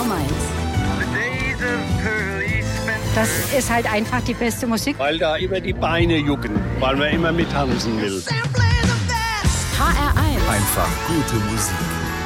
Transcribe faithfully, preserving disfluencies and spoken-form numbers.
genau meins. Das ist halt einfach die beste Musik. Weil da immer die Beine jucken, weil man immer mittanzen will. H R eins. Einfach gute Musik.